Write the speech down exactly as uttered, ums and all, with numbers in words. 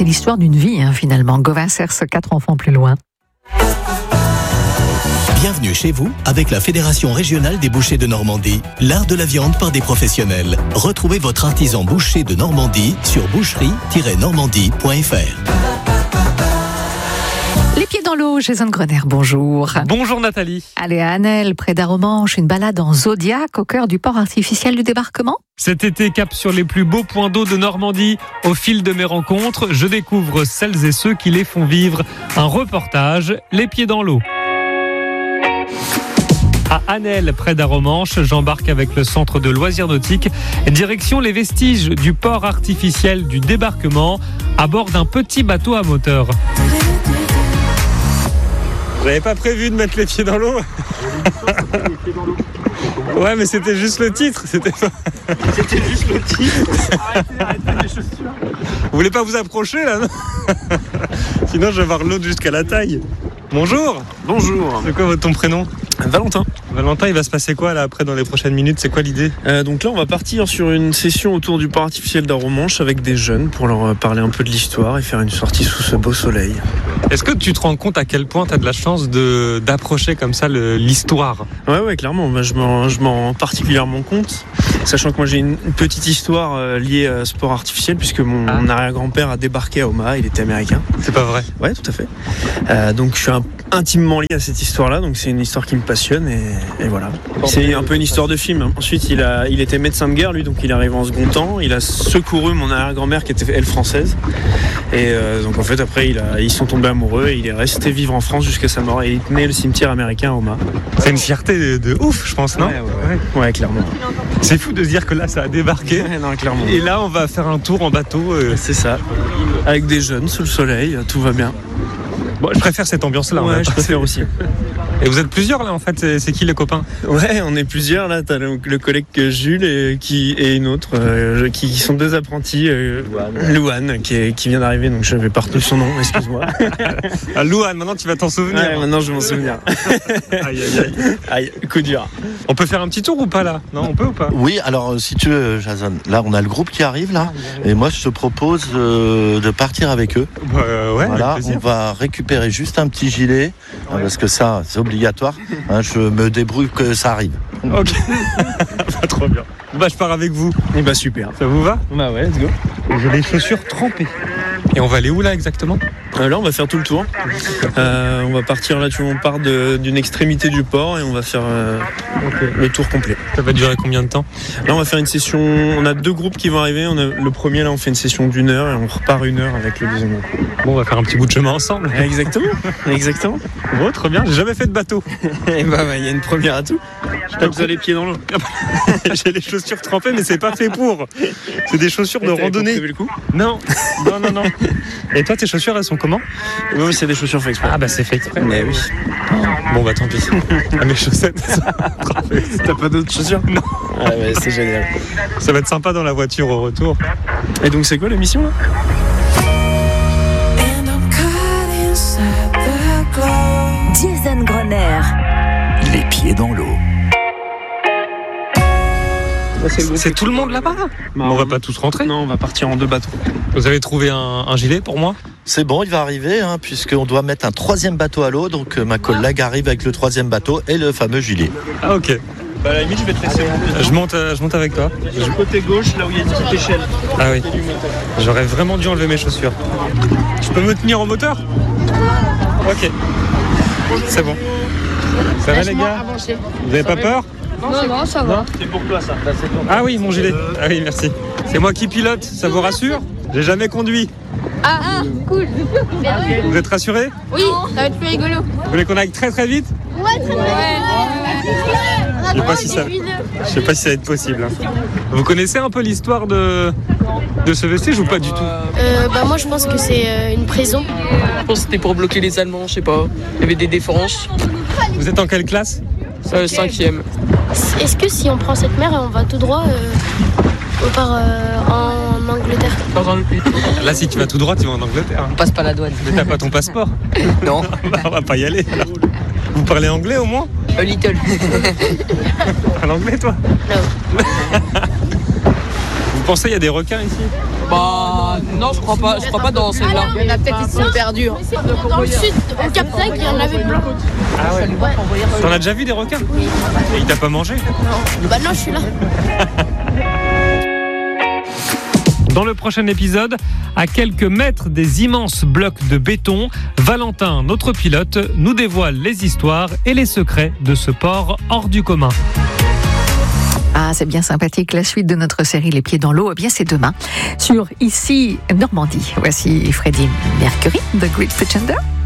c'est l'histoire d'une vie, hein, finalement. Gauvin Cers, quatre enfants plus loin. Bienvenue chez vous avec la Fédération régionale des bouchers de Normandie, l'art de la viande par des professionnels. Retrouvez votre artisan boucher de Normandie sur boucherie tiret normandie point f r. Les pieds dans l'eau, Jason Grener, bonjour. Bonjour Nathalie. Allez à Annelle, près d'Aromanches, une balade en Zodiac au cœur du port artificiel du débarquement. Cet été, cap sur les plus beaux points d'eau de Normandie. Au fil de mes rencontres, je découvre celles et ceux qui les font vivre. Un reportage, les pieds dans l'eau. À Annelle, près d'Aromanches, j'embarque avec le centre de loisirs nautiques. Direction les vestiges du port artificiel du débarquement, à bord d'un petit bateau à moteur. J'avais pas prévu de mettre les pieds dans l'eau. Ouais, mais c'était juste le titre. C'était, pas... c'était juste le titre. Arrêtez, arrêtez les chaussures. Vous voulez pas vous approcher là, non? Sinon, je vais avoir l'autre jusqu'à la taille. Bonjour. Bonjour. C'est quoi votre ton prénom? Valentin. Valentin, il va se passer quoi là après dans les prochaines minutes? C'est quoi l'idée? euh, Donc là, on va partir sur une session autour du port artificiel d'Aromanches avec des jeunes pour leur parler un peu de l'histoire et faire une sortie sous ce beau soleil. Est-ce que tu te rends compte à quel point tu as de la chance de, d'approcher comme ça le, l'histoire? Ouais, ouais, clairement. Bah, je, m'en, je m'en rends particulièrement compte, sachant que moi j'ai une petite histoire euh, liée à ce port artificiel puisque mon, ah. mon arrière-grand-père a débarqué à Omaha, il était américain. C'est pas vrai? Ouais, tout à fait. Euh, donc je suis un, intimement lié à cette histoire-là, donc c'est une histoire qui me passionne et, et voilà. C'est un peu une histoire de film. Ensuite, il, a, il était médecin de guerre, lui, donc il arrive en second temps. Il a secouru mon arrière-grand-mère qui était, elle, française. Et euh, donc en fait, après, il a, ils sont tombés amoureux et il est resté vivre en France jusqu'à sa mort. Et il tenait le cimetière américain à Omaha. C'est une fierté de, de ouf, je pense, non? Ouais, ouais, ouais. Ouais, clairement. C'est fou de se dire que là, ça a débarqué. Ouais, non, clairement. Et là, on va faire un tour en bateau. Euh... C'est ça. Avec des jeunes, sous le soleil, tout va bien. Bon, je préfère cette ambiance-là. Ouais, je préfère aussi. Et vous êtes plusieurs là en fait, c'est, c'est qui les copains? Ouais, on est plusieurs là, t'as le, le collègue Jules et, qui, et une autre euh, qui, qui sont deux apprentis, euh, Louane, Louane qui, est, qui vient d'arriver, donc je vais pas retenir son nom, excuse-moi. Ah, Louane, maintenant tu vas t'en souvenir. Ouais, maintenant je vais m'en souvenir. Aïe aïe aïe. Aïe, coup dur. On peut faire un petit tour ou pas là? Non, on peut ou pas? Oui, alors si tu veux Jason, là on a le groupe qui arrive là, et moi je te propose euh, de partir avec eux. Bah, euh, ouais, voilà, avec plaisir. On va récupérer juste un petit gilet, ouais. Parce que ça c'est obligatoire. Hein, je me débrouille que ça arrive. Ok. Pas trop bien. Bah je pars avec vous. Et bah super. Ça vous va? Bah ouais, let's go. J'ai les chaussures trempées. Et on va aller où là exactement? euh, Là on va faire tout le tour. Euh, on va partir là, tu vois, on part de, d'une extrémité du port et on va faire euh, okay. le tour complet. Ça va durer combien de temps? Là on va faire une session, on a deux groupes qui vont arriver. On a, le premier là on fait une session d'une heure et on repart une heure avec le deuxième groupe. Bon, on va faire un petit bout de chemin ensemble. Exactement. Exactement. Bon, très bien, j'ai jamais fait de bateau. Et bah il y a une première à tout. Je tape ça les pieds dans l'eau. J'ai les chaussures trempées mais c'est pas fait pour. C'est des chaussures et de randonnée. Le coup non, non, non, non. Et toi tes chaussures elles sont comment? Oui, c'est des chaussures fait exprès. Ah bah c'est fait exprès. Mais oui. Bon bah tant pis. Ah, mes chaussettes sont trempées. T'as pas d'autres chaussures? Non. Ah ouais, c'est génial. Ça va être sympa dans la voiture au retour. Et donc c'est quoi la mission là? Jason Grener. Les pieds dans l'eau. C'est, c'est tout le monde là-bas? Bah, on va pas tous rentrer? Non, on va partir en deux bateaux. Vous avez trouvé un, un gilet pour moi? C'est bon, il va arriver, hein, puisqu'on doit mettre un troisième bateau à l'eau. Donc euh, ma collègue arrive avec le troisième bateau et le fameux gilet. Ah ok. Bah à la limite je vais te laisser monter. Je monte, euh, je monte avec toi. Du côté gauche, là où il y a une petite échelle. Ah oui. J'aurais vraiment dû enlever mes chaussures. Je peux me tenir en moteur? Ok. C'est bon. Ça va les gars? Vous avez pas peur? Non, non, ça va. C'est pour toi ça. Là, c'est pour... Ah oui, mon gilet. Ah oui, merci. C'est moi qui pilote, ça vous rassure? J'ai jamais conduit. Ah, ah, cool. Vous êtes rassurés? Oui, ça va être plus rigolo. Vous voulez qu'on aille très très vite? Ouais, très bien. Je sais pas si ça, je sais pas si ça va être possible. Hein. Vous connaissez un peu l'histoire de, de ce vestige ou pas du tout? euh, Bah moi je pense que c'est euh, une prison. Je pense que c'était pour bloquer les Allemands, je sais pas. Il y avait des défenses. Vous êtes en quelle classe? euh, Cinquième. Est-ce que si on prend cette mer et on va tout droit, euh, on part euh, en Angleterre? Là si tu vas tout droit, tu vas en Angleterre. On passe pas la douane. Mais t'as pas ton passeport? Non. Bah, on va pas y aller alors. Vous parlez anglais au moins? A little. En anglais toi? Non. Vous pensez qu'il y a des requins ici? Bah non. Non, je crois pas, je crois pas dans celle-là. Il y en a peut-être ici perdus. Dans le sud, au Cap Sec, il y en avait plein. Ah ouais. T'en as déjà vu des requins? Oui. Et il t'a pas mangé? Bah non, je suis là. Dans le prochain épisode, à quelques mètres des immenses blocs de béton, Valentin, notre pilote, nous dévoile les histoires et les secrets de ce port hors du commun. Ah, c'est bien sympathique. La suite de notre série Les Pieds dans l'eau, eh bien, c'est demain sur Ici Normandie. Voici Freddie Mercury, The Great Pretender.